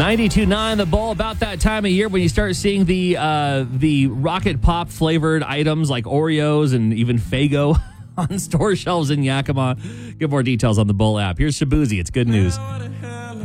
92.9 The Bull, about that time of year when you start seeing the Rocket Pop flavored items like Oreos and even Faygo on store shelves in Yakima. Get more details on the Bull app. Here's Shabuzi. It's good news.